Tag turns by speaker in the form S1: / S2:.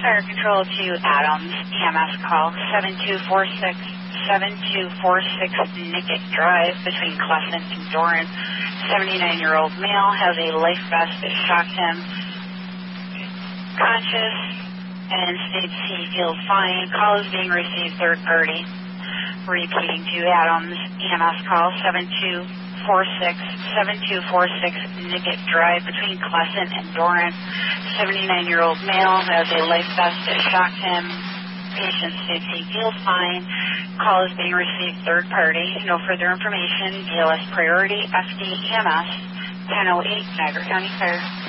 S1: Fire Control to Adams, EMS call 7246 Nicket Drive between Crescent and Doran. 79-year-old male has a life vest that shocked him. Conscious and states he feels fine. Call is being received third party. Repeating to Adams, EMS call 7246 Nicket Drive between Crescent and Doran. 79-year-old male has a life vest that shocked him. Patient states he feels fine. Call is being received third party. No further information. DLS priority FD EMS 1008 Niagara County Fire.